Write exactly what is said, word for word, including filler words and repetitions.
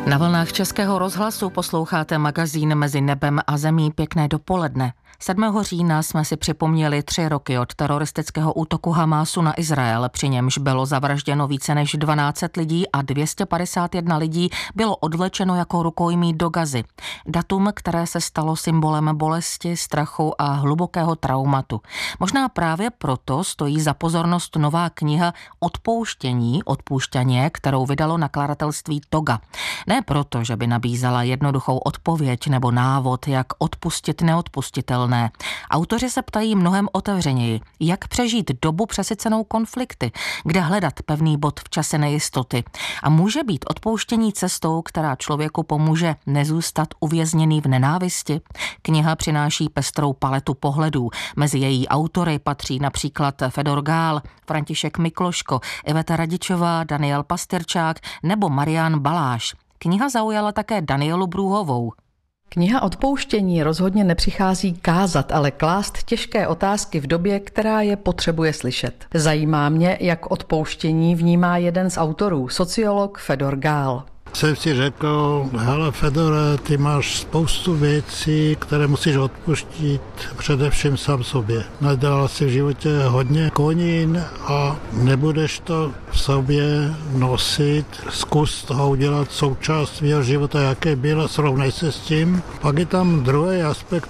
Na vlnách Českého rozhlasu posloucháte magazín Mezi nebem a zemí. Pěkné dopoledne. sedmého října jsme si připomněli tři roky od teroristického útoku Hamásu na Izrael, při němž bylo zavražděno více než dvanáct set lidí a dvě stě padesát jedna lidí bylo odvlečeno jako rukojmí do Gazy. Datum, které se stalo symbolem bolesti, strachu a hlubokého traumatu. Možná právě proto stojí za pozornost nová kniha Odpouštění, odpůšťaně, kterou vydalo nakladatelství Toga. Ne proto, že by nabízela jednoduchou odpověď nebo návod, jak odpustit neodpustitelné. Autoři se ptají mnohem otevřeněji, jak přežít dobu přesycenou konflikty, kde hledat pevný bod v čase nejistoty. A může být odpouštění cestou, která člověku pomůže nezůstat uvězněný v nenávisti? Kniha přináší pestrou paletu pohledů. Mezi její autory patří například Fedor Gál, František Mikloško, Iveta Radičová, Daniel Pastyrčák nebo Marian Baláš. Kniha zaujala také Danielu Brůhovou. Kniha Odpouštění rozhodně nepřichází kázat, ale klást těžké otázky v době, která je potřebuje slyšet. Zajímá mě, jak odpouštění vnímá jeden z autorů, sociolog Fedor Gál. Jsem si řekl, hele Fedore, ty máš spoustu věcí, které musíš odpustit především sám sobě. Nadělal si v životě hodně konín a nebudeš to v sobě nosit. Zkus toho udělat součást svého života, jaké bylo, srovnej se s tím. Pak je tam druhý aspekt,